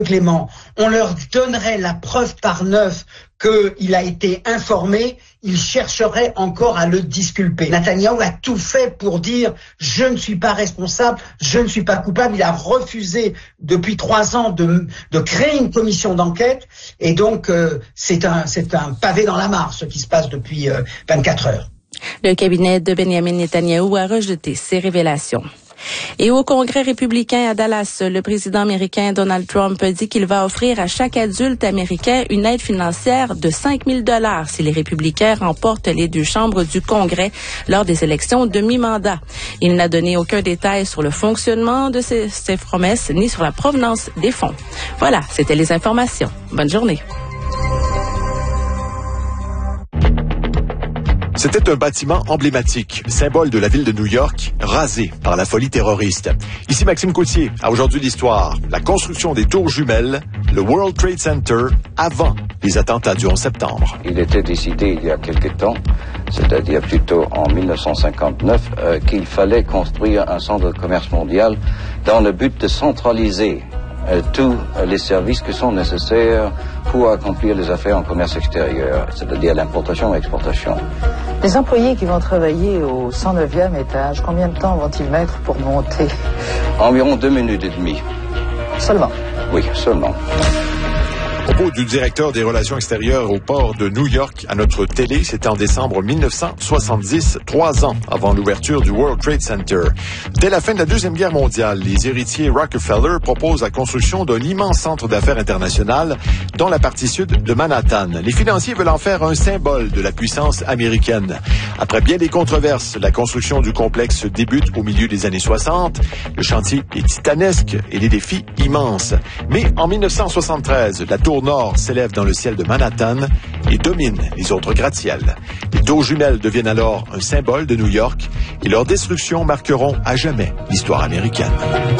Clément, on leur donnerait la preuve par neuf qu'il a été informé, ils chercheraient encore à le disculper. Netanyahou a tout fait pour dire « je ne suis pas responsable, je ne suis pas coupable ». Il a refusé depuis 3 ans de créer une commission d'enquête et donc c'est un pavé dans la mare ce qui se passe depuis 24 heures. Le cabinet de Benjamin Netanyahou a rejeté ces révélations. Et au Congrès républicain à Dallas, le président américain Donald Trump dit qu'il va offrir à chaque adulte américain une aide financière de 5 000 $ si les républicains remportent les 2 chambres du Congrès lors des élections de mi-mandat. Il n'a donné aucun détail sur le fonctionnement de ces promesses ni sur la provenance des fonds. Voilà, c'était les informations. Bonne journée. C'était un bâtiment emblématique, symbole de la ville de New York, rasé par la folie terroriste. Ici Maxime Coutier, à Aujourd'hui l'Histoire, la construction des tours jumelles, le World Trade Center, avant les attentats du 11 septembre. Il était décidé il y a quelque temps, c'est-à-dire plutôt en 1959, qu'il fallait construire un centre de commerce mondial dans le but de centraliser tous les services qui sont nécessaires pour accomplir les affaires en commerce extérieur, c'est-à-dire l'importation et l'exportation. Les employés qui vont travailler au 109e étage, combien de temps vont-ils mettre pour monter? Environ 2 minutes et demie. Seulement? Oui, seulement. Propos du directeur des relations extérieures au port de New York à notre télé, c'était en décembre 1970, 3 ans avant l'ouverture du World Trade Center. Dès la fin de la Deuxième Guerre mondiale, les héritiers Rockefeller proposent la construction d'un immense centre d'affaires international dans la partie sud de Manhattan. Les financiers veulent en faire un symbole de la puissance américaine. Après bien des controverses, la construction du complexe débute au milieu des années 60. Le chantier est titanesque et les défis immenses. Mais en 1973, la tour nord s'élève dans le ciel de Manhattan et domine les autres gratte-ciels. Les tours jumelles deviennent alors un symbole de New York et leur destruction marqueront à jamais l'histoire américaine.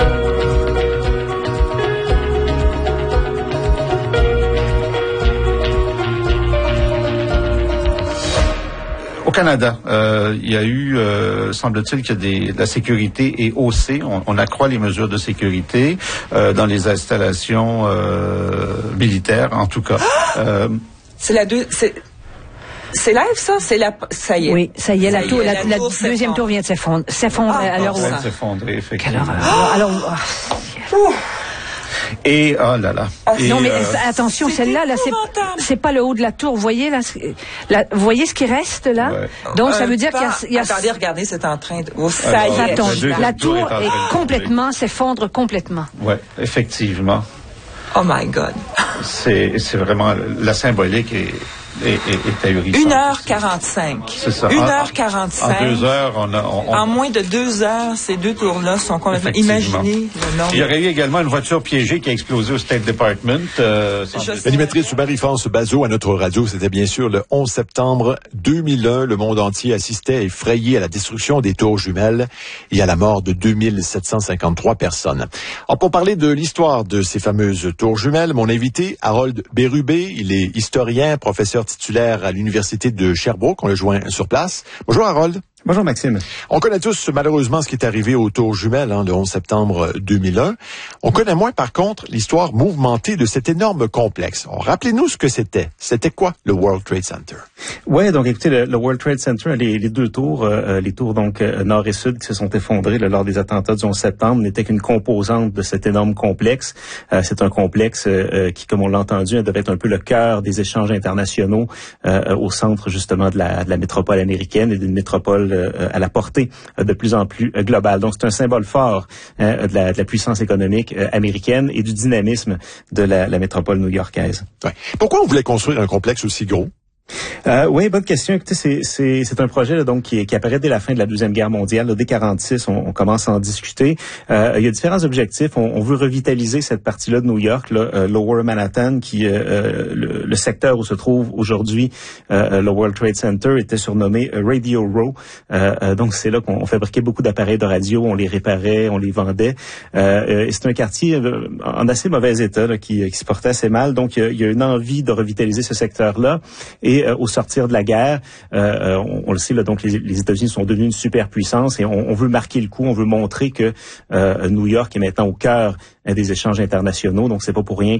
Au Canada, il y a eu, semble-t-il, que la sécurité est haussée. On accroît les mesures de sécurité dans les installations militaires, en tout cas. C'est live, ça? Ça y est. Oui, ça y est. La deuxième tour vient de s'effondrer. Alors, vient de s'effondrer, effectivement. Et oh là là. Non mais attention, celle-là, c'est pas le haut de la tour. Vous voyez vous voyez ce qui reste là. Ouais. Donc ça veut dire qu'il y a. Attendez, regardez, c'est en train de. Ça y est. La tour s'effondre complètement. Ouais, effectivement. Oh my God. C'est vraiment la symbolique est ahurissante. 1h45. C'est ça. 1h45. En 2 heures, En moins de 2 heures, ces 2 tours-là sont complètement. Imaginez le nombre. Il y aurait eu également une voiture piégée qui a explosé au State Department. L'animatrice Marie-France Bazot à notre radio, c'était bien sûr le 11 septembre 2001. Le monde entier assistait effrayé à la destruction des tours jumelles et à la mort de 2753 personnes. Alors, pour parler de l'histoire de ces fameuses tours jumelles, mon invité, Harold Bérubé, il est historien, professeur titulaire à l'Université de Sherbrooke. On le joint sur place. Bonjour Harold. Bonjour Maxime. On connaît tous malheureusement ce qui est arrivé aux tours jumelles le 11 septembre 2001. On connaît moins par contre l'histoire mouvementée de cet énorme complexe. Rappelez-nous ce que c'était. C'était quoi le World Trade Center? Ouais, donc écoutez, le World Trade Center, les 2 tours, les tours donc nord et sud qui se sont effondrées lors des attentats du 11 septembre n'étaient qu'une composante de cet énorme complexe. C'est un complexe qui, comme on l'a entendu, devait être un peu le cœur des échanges internationaux au centre justement de la métropole américaine et d'une métropole à la portée de plus en plus globale. Donc, c'est un symbole fort de la puissance économique américaine et du dynamisme de la métropole new-yorkaise. Ouais. Pourquoi on voulait construire un complexe aussi gros? Oui, bonne question. Écoutez, c'est un projet là, donc qui apparaît dès la fin de la Deuxième Guerre mondiale. Là, dès 1946, on commence à en discuter. Il y a différents objectifs. On veut revitaliser cette partie-là de New York, Lower Manhattan, qui le secteur où se trouve aujourd'hui le World Trade Center était surnommé Radio Row. Donc c'est là qu'on fabriquait beaucoup d'appareils de radio, on les réparait, on les vendait. Et c'est un quartier en assez mauvais état là, qui se portait assez mal. Donc il y a une envie de revitaliser ce secteur-là. Et Et au sortir de la guerre, on le sait, là, donc les États-Unis sont devenus une superpuissance et on veut marquer le coup, on veut montrer que New York est maintenant au cœur des échanges internationaux. Donc c'est pas pour rien